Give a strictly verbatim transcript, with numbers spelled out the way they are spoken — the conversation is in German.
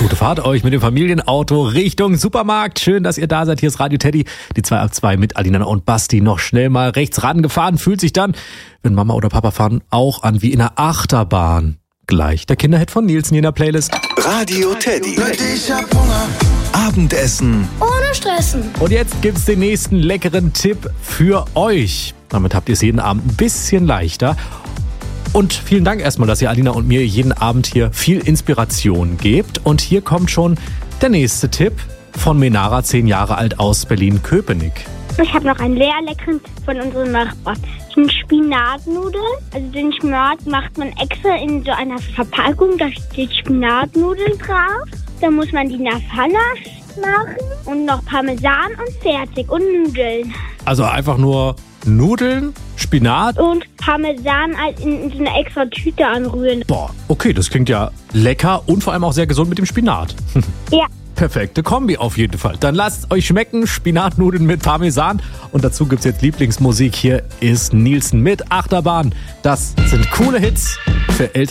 Gute Fahrt euch mit dem Familienauto Richtung Supermarkt. Schön, dass ihr da seid. Hier ist Radio Teddy. Die zwei ab zwei mit Alina und Basti noch schnell mal rechts rangefahren. Fühlt sich dann, wenn Mama oder Papa fahren, auch an wie in einer Achterbahn. Gleich der Kinderhit von Nielsen in der Playlist. Radio Teddy. Ich hab Hunger. Abendessen ohne Stressen. Und jetzt gibt's den nächsten leckeren Tipp für euch. Damit habt ihr es jeden Abend ein bisschen leichter. Und vielen Dank erstmal, dass ihr Alina und mir jeden Abend hier viel Inspiration gebt. Und hier kommt schon der nächste Tipp von Menara, zehn Jahre alt aus Berlin-Köpenick. Ich habe noch einen sehr leckeren Tipp von unserem Nachbarn. Das sind Spinatnudeln. Also den Spinat macht man extra in so einer Verpackung. Da steht Spinatnudeln drauf. Da muss man die in der Pfanne machen und noch Parmesan und fertig und Nudeln. Also einfach nur Nudeln, Spinat und Parmesan in, in so eine extra Tüte anrühren. Boah, okay, das klingt ja lecker und vor allem auch sehr gesund mit dem Spinat. Ja. Perfekte Kombi auf jeden Fall. Dann lasst es euch schmecken, Spinatnudeln mit Parmesan. Und dazu gibt's jetzt Lieblingsmusik. Hier ist Nielsen mit Achterbahn. Das sind coole Hits für Eltern.